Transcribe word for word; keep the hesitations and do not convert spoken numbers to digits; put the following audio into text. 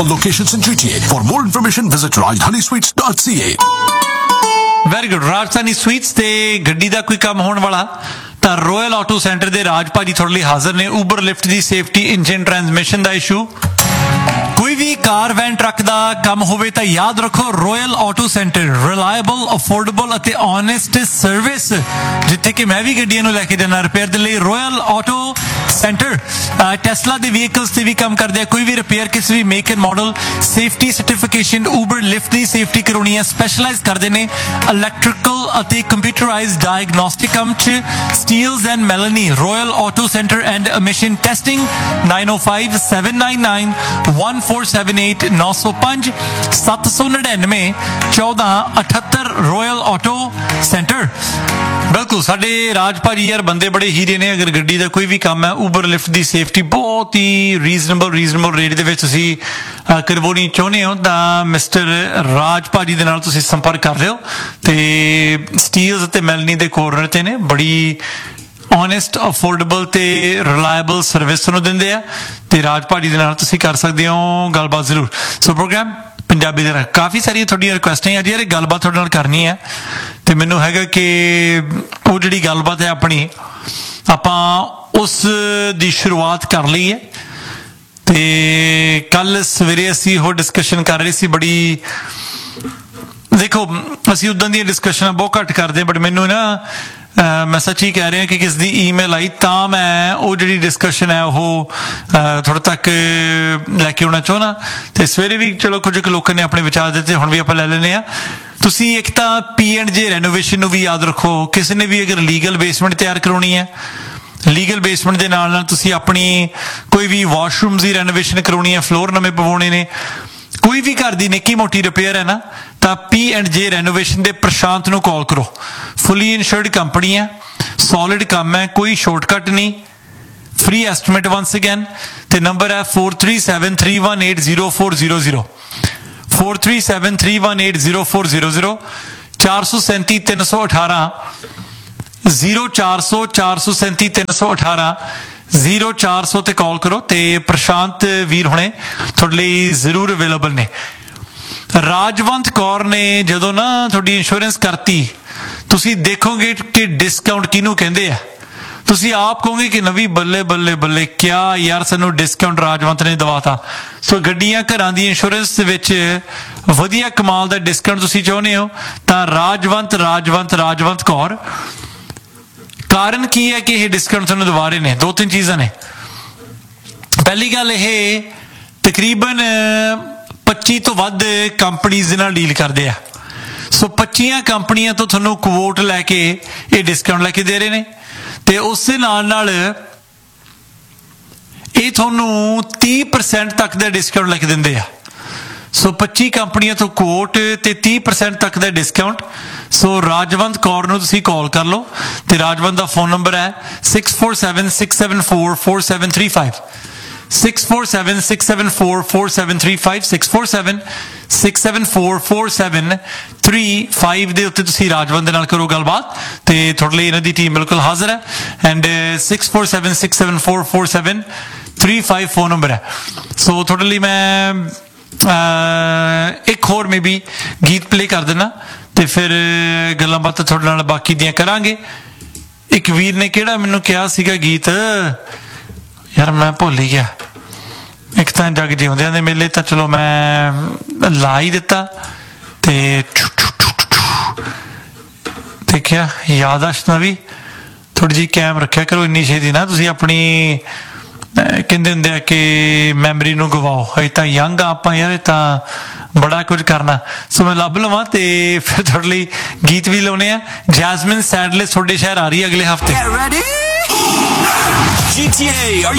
Locations in G T A. For more information, visit rajdhani sweets dot c a. Very good. Rajdhani sweets ਤੇ ਗੱਡੀ ਦਾ ਕੋਈ ਕੰਮ ਹੋਣ ਵਾਲਾ ਤਾਂ ਰੋਇਲ ਆਟੋ ਸੈਂਟਰ ਦੇ ਰਾਜ ਭਾਜੀ ਤੁਹਾਡੇ ਲਈ ਹਾਜ਼ਰ ਨੇ। ਉਬਰ ਲਿਫਟ ਦੀ ਸੇਫਟੀ, ਇੰਜਨ ਟਰਾਂਸਮਿਸ਼ਨ ਦਾ ਇਸ਼ੂ, ਕੋਈ ਵੀ ਕਾਰ ਵੈਨ ਟਰੱਕ ਦਾ ਕੰਮ ਹੋਵੇ ਤਾਂ ਯਾਦ ਰੱਖੋ royal auto centre. Reliable, affordable ਅਤੇ ਓਨੈਸਟ ਸਰਵਿਸ, ਜਿੱਥੇ ਕਿ ਮੈਂ ਵੀ ਗੱਡੀਆਂ ਨੂੰ ਲੈ ਕੇ ਜਾਣਾ ਰਿਪੇਅਰ ਦੇ ਲਈ। ਰੋਇਲ ਆਟੋ ਸੈਂਟਰ ਟੈਸਲਾ ਦੇ ਵਹੀਕਲਸ ਤੇ ਵੀ ਕੰਮ ਕਰਦੇ ਆ। ਕੋਈ ਵੀ ਰਿਪੇਅਰ ਕਿਸੇ ਵੀ make and model, safety certification, Uber lift the safety ਕਰਾਉਣੀ ਹੈ। ਸਪੈਸ਼ਲਾਈਜ਼ ਕਰਦੇ ਨੇ ਇਲੈਕਟ੍ਰੀਕਲ ਅਤੇ ਕੰਪਿਊਟਰਾਈਜ਼ਡ ਡਾਇਗਨੋਸਟਿਕ ਕੰਮ 'ਚ। Steeles and ਮੈਲਨੀ, royal auto centre and emission testing. ਨਾइन O five seven nine nine one four seven eight नौ सौ पाँच सत्त सौ नड़िनवे चौदह अठहत्तर ਰੋਇਲ ਆਟੋ ਸੈਂਟਰ। ਬਿਲਕੁਲ ਸਾਡੇ ਰਾਜ ਭਾਜੀ ਯਾਰ ਬੰਦੇ ਬੜੇ ਹੀਰੇ ਨੇ। ਅਗਰ ਗੱਡੀ ਦਾ ਕੋਈ ਵੀ ਕੰਮ ਹੈ, ਉਬਰ ਲਿਫਟ ਦੀ ਸੇਫਟੀ ਬਹੁਤ ਹੀ ਰੀਜ਼ਨੇਬਲ ਰੀਜ਼ਨੇਬਲ ਰੇਟ ਦੇ ਵਿੱਚ ਤੁਸੀਂ ਕਰਵਾਉਣੀ ਚਾਹੁੰਦੇ ਹੋ ਤਾਂ ਮਿਸਟਰ ਰਾਜ ਭਾਜੀ ਦੇ ਨਾਲ ਤੁਸੀਂ ਸੰਪਰਕ ਕਰ ਲਿਓ। ਤੇ ਸਟੀਲਸ ਅਤੇ ਮੈਲਨੀ ਦੇ ਕੋਰਨਰ ਤੇ ਨੇ। ਬੜੀ ਓਨੈਸਟ, ਅਫੋਰਡੇਬਲ ਤੇ ਰਿਲਾਇਬਲ ਸਰਵਿਸ ਤੁਹਾਨੂੰ ਦਿੰਦੇ ਆ ਤੇ ਰਾਜ ਭਾਜੀ ਦੇ ਨਾਲ ਤੁਸੀਂ ਕਰ ਸਕਦੇ ਹੋ ਗੱਲਬਾਤ ਜ਼ਰੂਰ। ਸੋ ਪ੍ਰੋਗਰਾਮ ਪੰਜਾਬੀ ਦੇ ਨਾਲ ਕਾਫੀ ਸਾਰੀਆਂ ਤੁਹਾਡੀਆਂ ਰਿਕੁਐਸਟਾਂ ਅੱਜ ਯਾਰ ਗੱਲਬਾਤ ਤੁਹਾਡੇ ਨਾਲ ਕਰਨੀ ਹੈ ਤੇ ਮੈਨੂੰ ਹੈਗਾ ਕਿ ਉਹ ਜਿਹੜੀ ਗੱਲਬਾਤ ਹੈ ਆਪਣੀ ਆਪਾਂ ਉਸ ਦੀ ਸ਼ੁਰੂਆਤ ਕਰ ਲਈ ਹੈ। ਤੇ ਕੱਲ ਸਵੇਰੇ ਅਸੀਂ ਉਹ ਡਿਸਕਸ਼ਨ ਕਰ ਰਹੇ ਸੀ। ਬੜੀ ਦੇਖੋ ਅਸੀਂ ਉੱਦਾਂ ਦੀਆਂ ਡਿਸਕਸ਼ਨਾਂ ਬਹੁਤ ਘੱਟ ਕਰਦੇ, ਬਟ ਮੈਨੂੰ ਨਾ ਮੈਂ ਸੱਚੀ ਕਹਿ ਰਿਹਾ ਕਿ ਕਿਸ ਦੀ ਈਮੇਲ ਆਈ ਤਾਂ ਮੈਂ ਉਹ ਜਿਹੜੀ ਡਿਸਕਸ਼ਨ ਹੈ ਉਹ ਥੋੜ੍ਹਾ ਤੱਕ ਲੈ ਕੇ ਆਉਣਾ ਚਾਹੁੰਦਾ। ਤੇ ਸਵੇਰੇ ਵੀ ਚਲੋ ਕੁਝ ਕੁ ਲੋਕਾਂ ਨੇ ਆਪਣੇ ਵਿਚਾਰ ਦਿੱਤੇ, ਹੁਣ ਵੀ ਆਪਾਂ ਲੈ ਲੈਂਦੇ ਹਾਂ। ਤੁਸੀਂ ਇੱਕ ਤਾਂ ਪੀ ਐਂਡ ਜੇ ਰੈਨੋਵੇਸ਼ਨ ਨੂੰ ਵੀ ਯਾਦ ਰੱਖੋ। ਕਿਸੇ ਨੇ ਵੀ ਅਗਰ ਲੀਗਲ ਬੇਸਮੈਂਟ ਤਿਆਰ ਕਰਾਉਣੀ ਹੈ, ਲੀਗਲ ਬੇਸਮੈਂਟ ਦੇ ਨਾਲ ਨਾਲ ਤੁਸੀਂ ਆਪਣੀ ਕੋਈ ਵੀ ਵਾਸ਼ਰੂਮਸ ਦੀ ਰੈਨੋਵੇਸ਼ਨ ਕਰਾਉਣੀ ਹੈ, ਫਲੋਰ ਨਵੇਂ ਪਵਾਉਣੇ ਨੇ, ਕੋਈ ਵੀ ਘਰ ਦੀ ਨਿੱਕੀ ਮੋਟੀ ਰਿਪੇਅਰ ਹੈ ਨਾ, ਤਾਂ ਪੀ ਐਂਡ ਜੇ ਰੈਨੋਵੇਸ਼ਨ ਦੇ ਪ੍ਰਸ਼ਾਂਤ ਨੂੰ ਕਾਲ ਕਰੋ। ਫੁੱਲੀ ਇਨਸ਼ੋਰਡ ਕੰਪਨੀ ਹੈ, ਸੋਲਿਡ ਕੰਮ ਹੈ, ਕੋਈ ਸ਼ਾਰਟਕਟ ਨਹੀਂ, ਫ੍ਰੀ ਐਸਟੀਮੇਟ ਵੰਸ ਅਗੇਨ। ਤੇ ਨੰਬਰ ਹੈ four three seven three one eight zero four zero zero four three seven three one eight zero four zero zero चार सौ सैंती तीन सौ अठारह जीरो चार सौ चार सौ सैंती तीन सौ अठारह ਜ਼ੀਰੋ ਚਾਰ ਸੌ ਤੇ ਕਾਲ ਕਰੋ ਤੇ ਪ੍ਰਸ਼ਾਂਤ ਵੀਰ ਹੁਣੇ ਤੁਹਾਡੇ ਲਈ ਜ਼ਰੂਰ ਅਵੇਲੇਬਲ ਨੇ। ਰਾਜਵੰਤ ਕੌਰ ਨੇ ਜਦੋਂ ਨਾ ਤੁਹਾਡੀ ਇੰਸ਼ੋਰੈਂਸ ਕਰਤੀ, ਤੁਸੀਂ ਦੇਖੋਗੇ ਕਿ ਡਿਸਕਾਊਂਟ ਕਿਹਨੂੰ ਕਹਿੰਦੇ ਆ। ਤੁਸੀਂ ਆਪ ਕਹੋਗੇ ਕਿ ਨਵੀਂ ਬੱਲੇ ਬੱਲੇ ਬੱਲੇ ਕਿਆ ਯਾਰ ਸਾਨੂੰ ਡਿਸਕਾਊਂਟ ਰਾਜਵੰਤ ਨੇ ਦਵਾਤਾ। ਸੋ ਗੱਡੀਆਂ ਘਰਾਂ ਦੀ ਇੰਸ਼ੋਰੈਂਸ ਦੇ ਵਿੱਚ ਵਧੀਆ ਕਮਾਲ ਦਾ ਡਿਸਕਾਊਂਟ ਤੁਸੀਂ ਚਾਹੁੰਦੇ ਹੋ ਤਾਂ ਰਾਜਵੰਤ ਰਾਜਵੰਤ ਰਾਜਵੰਤ ਕੌਰ। ਕਾਰਨ ਕੀ ਹੈ ਕਿ ਇਹ ਡਿਸਕਾਊਂਟ ਤੁਹਾਨੂੰ ਦਵਾ ਰਹੇ ਨੇ? ਦੋ ਤਿੰਨ ਚੀਜ਼ਾਂ ਨੇ। ਪਹਿਲੀ ਗੱਲ, ਇਹ ਤਕਰੀਬਨ ਪੱਚੀ ਤੋਂ ਵੱਧ ਕੰਪਨੀਜ਼ ਦੇ ਨਾਲ ਡੀਲ ਕਰਦੇ ਆ। ਸੋ ਪੱਚੀਆਂ ਕੰਪਨੀਆਂ ਤੋਂ ਤੁਹਾਨੂੰ ਕੁਵੋਟ ਲੈ ਕੇ ਇਹ ਡਿਸਕਾਊਂਟ ਲੈ ਕੇ ਦੇ ਰਹੇ ਨੇ ਤੇ ਉਸ ਦੇ ਨਾਲ ਨਾਲ ਇਹ ਤੁਹਾਨੂੰ ਤੀਹ ਪਰਸੈਂਟ ਤੱਕ ਦਾ ਡਿਸਕਾਊਂਟ ਲੈ ਕੇ ਦਿੰਦੇ ਆ। ਸੋ ਪੱਚੀ ਕੰਪਨੀਆਂ ਤੋਂ ਕੋਟ ਤੇ ਤੀਹ ਪਰਸੈਂਟ ਤੱਕ ਦਾ ਡਿਸਕਾਊਂਟ। ਸੋ ਰਾਜਵੰਤ ਕੌਰ ਨੂੰ ਤੁਸੀਂ ਕਾਲ ਕਰ ਲਓ ਤੇ ਰਾਜਵੰਤ ਦਾ ਫੋਨ ਨੰਬਰ ਹੈ six four seven six seven four four seven three five six four seven six seven four four seven three five six four seven six seven four four seven three five ਦੇ ਉੱਤੇ ਤੁਸੀਂ ਰਾਜਵੰਤ ਦੇ ਨਾਲ ਕਰੋ ਗੱਲਬਾਤ ਤੇ ਤੁਹਾਡੇ ਲਈ ਇਹਨਾਂ ਦੀ ਟੀਮ ਬਿਲਕੁਲ ਹਾਜ਼ਰ ਹੈ। And six four seven six seven four four seven three five phone number ਹੈ। ਸੋ ਤੁਹਾਡੇ ਲਈ ਮੈਂ ਇੱਕ ਹੋਰ ਮੇ ਵੀ ਗੀਤ ਪਲੇ ਕਰ ਦੇਣਾ ਤੇ ਫਿਰ ਗੱਲਾਂ ਬਾਤਾਂ ਤੁਹਾਡੇ ਨਾਲ ਬਾਕੀ ਦੀਆਂ ਕਰਾਂਗੇ। ਇੱਕ ਵੀਰ ਨੇ ਕਿਹੜਾ ਮੈਨੂੰ ਕਿਹਾ ਸੀਗਾ ਗੀਤ, ਯਾਰ ਮੈਂ ਭੁੱਲ ਹੀ ਗਿਆ। ਇੱਕ ਤਾਂ ਜਗ ਜਿਉਂਦਿਆਂ ਦੇ ਮੇਲੇ ਤਾਂ ਚਲੋ ਮੈਂ ਲਾ ਹੀ ਦਿੱਤਾ ਤੇ ਦੇਖਿਆ ਯਾਦਾਸ਼ਤ ਨਾਲ ਵੀ ਥੋੜੀ ਜਿਹੀ ਕਾਇਮ ਰੱਖਿਆ ਕਰੋ। ਇੰਨੀ ਛੇਤੀ ਨਾ ਤੁਸੀਂ ਆਪਣੀ ਕਹਿੰਦੇ ਹੁੰਦੇ ਆ ਕਿ ਮੈਮਰੀ ਨੂੰ ਗਵਾਓ। ਅਜੇ ਤਾਂ ਯੰਗ ਆ ਆਪਾਂ ਯਾਰ, ਤਾਂ ਬੜਾ ਕੁਝ ਕਰਨਾ। ਸੋ ਮੈਂ ਲੱਭ ਲਵਾਂ ਤੇ ਫਿਰ ਤੁਹਾਡੇ ਲਈ ਗੀਤ ਵੀ ਲਾਉਣੇ ਆ। ਜੈਸਮਿਨ ਸੈਡਲੈਸ ਤੁਹਾਡੇ ਸ਼ਹਿਰ ਆ ਰਹੀ ਹੈ ਅਗਲੇ ਹਫ਼ਤੇ। G T A, are